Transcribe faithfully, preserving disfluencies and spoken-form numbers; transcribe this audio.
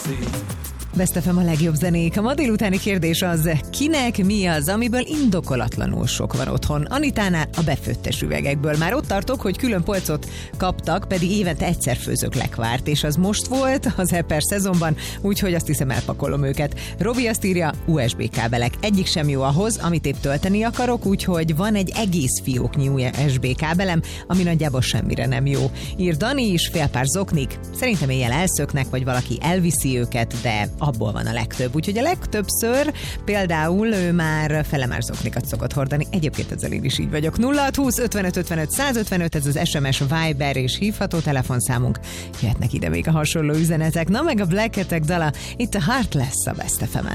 Best ef em a legjobb zenék. A ma délutáni kérdés az, kinek mi az, amiből indokolatlanul sok van otthon? Anitánál a befőttes üvegekből. Már ott tartok, hogy külön polcot kaptak, pedig évente egyszer főzök lekvárt, és az most volt az Eper szezonban, úgyhogy azt hiszem elpakolom őket. Robi azt írja, u es bé kábelek. Egyik sem jó ahhoz, amit épp tölteni akarok, úgyhogy van egy egész fióknyi u es bé kábelem, ami nagyjából semmire nem jó. Ír Dani is, fél pár zoknik. Szerintem éjjel elszöknek, vagy valaki elviszi őket, de abból van a legtöbb. Úgyhogy a legtöbbször például ő már felemár zoknikat szokott hordani. Egyébként ezzel én is így vagyok. nulla hat húsz ötvenöt ötvenöt százötvenöt, ez az es em es, Viber és hívható telefonszámunk. Jöhetnek ide még a hasonló üzenetek. Na meg a Black Attack dala, itt a Heartless a Best ef emen.